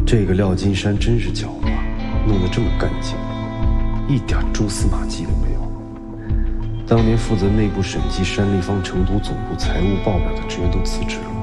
这个廖金山真是狡猾，弄得这么干净，一点蛛丝马迹都没有。当年负责内部审计山立方成都总部财务报表的职员都辞职了。